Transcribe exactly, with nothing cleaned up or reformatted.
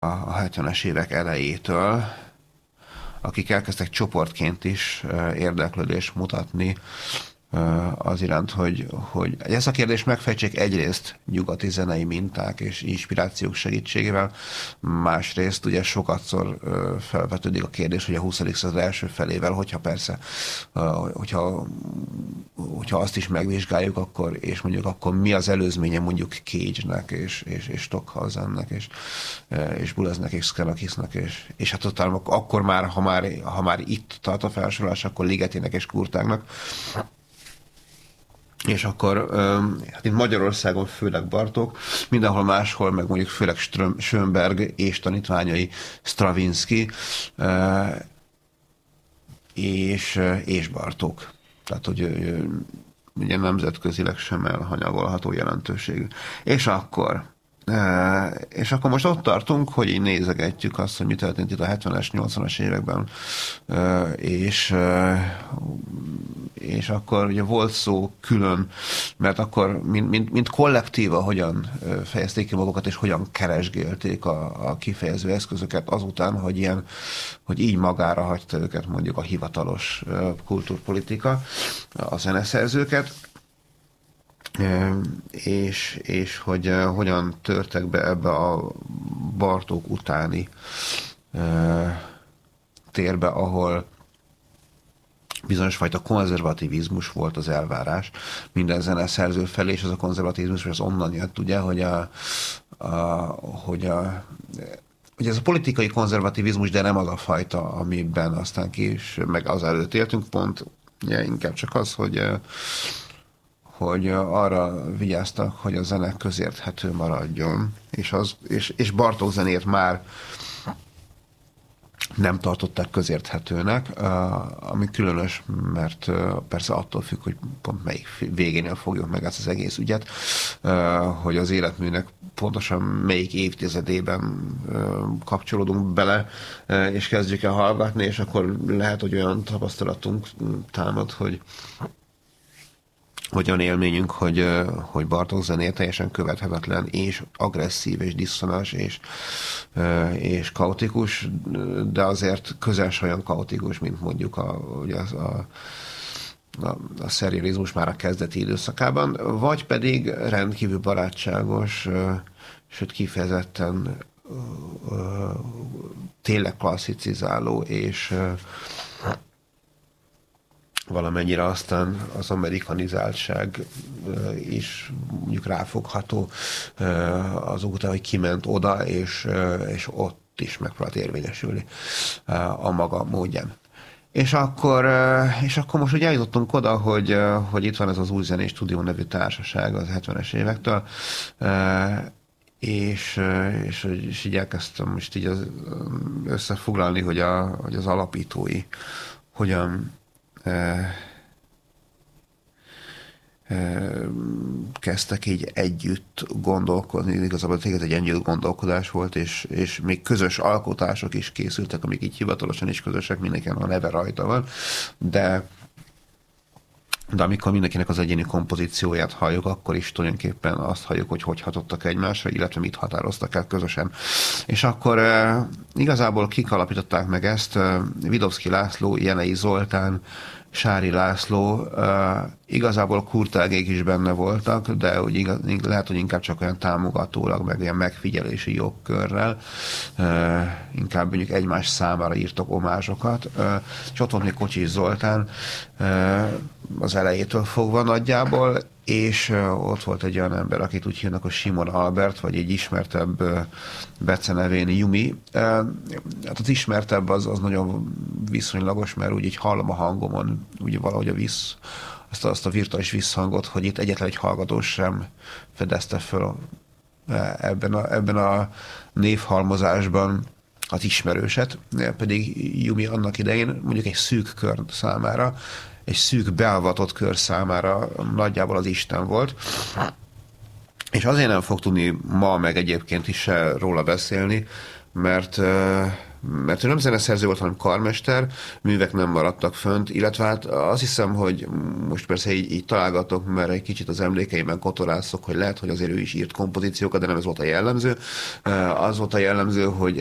a hetvenes évek elejétől, akik elkezdtek csoportként is érdeklődést mutatni az iránt, hogy, hogy ezt a kérdést megfejtsék egyrészt nyugati zenei minták és inspirációk segítségével, másrészt ugye sokatszor felvetődik a kérdés, hogy a huszadik század első felével, hogyha persze, hogyha, hogyha azt is megvizsgáljuk, akkor, és mondjuk akkor mi az előzménye mondjuk Cage-nek, és, és, és Stockhausennek, és, és Bouleznek, és Xenakisnak, és, és hát utána akkor már, ha már, ha már itt tart a felsorolás, akkor Ligetének és Kurtágnak. És akkor, hát itt Magyarországon főleg Bartók, mindenhol máshol, meg mondjuk főleg Schönberg és tanítványai Stravinsky és, és Bartók. Tehát, hogy ugye nemzetközileg sem elhanyagolható jelentőségű. És akkor, és akkor most ott tartunk, hogy így nézegetjük azt, hogy mi történt itt a hetvenes, nyolcvanas években, és, és akkor ugye volt szó külön, mert akkor mint, mint, mint kollektíva hogyan fejezték ki magukat, és hogyan keresgélték a, a kifejező eszközöket azután, hogy ilyen, hogy így magára hagyta őket mondjuk a hivatalos kultúrpolitika, a zeneszerzőket, és, és hogy uh, hogyan törtek be ebbe a Bartók utáni uh, térbe, ahol bizonyos fajta konzervativizmus volt az elvárás minden zeneszerző felé, és az a konzervativizmus az onnan jött, ugye, hogy a, a, hogy a hogy ez a politikai konzervativizmus, de nem az a fajta, amiben aztán később, meg az előtt éltünk, pont ja, inkább csak az, hogy hogy arra vigyáztak, hogy a zene közérthető maradjon, és, az, és, és Bartók zenét már nem tartották közérthetőnek, ami különös, mert persze attól függ, hogy pont melyik végénél fogjuk meg ezt az egész ügyet, hogy az életműnek pontosan melyik évtizedében kapcsolódunk bele, és kezdjük el hallgatni, és akkor lehet, hogy olyan tapasztalatunk támad, hogy olyan élményünk, hogy, hogy Bartók zenéje teljesen követhetetlen, és agresszív, és diszonáns, és, és kaotikus, de azért közel sem olyan kaotikus, mint mondjuk a, ugye a, a, a, a szerializmus már a kezdeti időszakában, vagy pedig rendkívül barátságos, sőt kifejezetten tényleg klasszicizáló, és valamennyire aztán az amerikanizáltság is mondjuk ráfogható azután, hogy kiment oda, és, és ott is megpróbált érvényesülni a maga módján. És akkor, és akkor most ugye eljutottunk oda, hogy, hogy itt van ez az Új Zenés Stúdió nevű társaság az hetvenes évektől, és, és, és így elkezdtem most így az, összefoglalni, hogy, a, hogy az alapítói hogyan kezdtek így együtt gondolkodni, igazából tényleg egy együtt gondolkodás volt, és, és még közös alkotások is készültek, amik így hivatalosan is közösek, mindenkinek a neve rajta van, de de amikor mindenkinek az egyéni kompozícióját halljuk, akkor is tulajdonképpen azt halljuk, hogy hogy hatottak egymásra, illetve mit határoztak el közösen. És akkor e, igazából kik alapították meg ezt? Vidovszky László, Jenei Zoltán, Sári László, e, igazából Kurtágék is benne voltak, de úgy igaz, lehet, hogy inkább csak olyan támogatólag, meg olyan megfigyelési jogkörrel, e, inkább mondjuk egymás számára írtak omázsokat. E, és ott volt még Kocsis Zoltán, e, az elejétől fogva nagyjából, és ott volt egy olyan ember, akit úgy hívnak, a Simon Albert, vagy egy ismertebb becenevén Jumi. Hát az ismertebb az, az nagyon viszonylagos, mert úgy így hallom a hangomon, úgy valahogy a visz, azt, a, azt a virtuális visszhangot, hogy itt egyetlen egy hallgató sem fedezte föl ebben a, ebben a névhalmozásban az ismerőset, pedig Jumi annak idején mondjuk egy szűk kör számára, egy szűk beavatott kör számára nagyjából az Isten volt. És azért nem fog tudni ma, meg egyébként is róla beszélni, mert, mert ő nem zeneszerző volt, hanem karmester, művek nem maradtak fönt, illetve hát azt hiszem, hogy most persze így, így találgatok, mert egy kicsit az emlékeimben kotorászok, hogy lehet, hogy azért ő is írt kompozíciókat, de nem ez volt a jellemző. Az volt a jellemző, hogy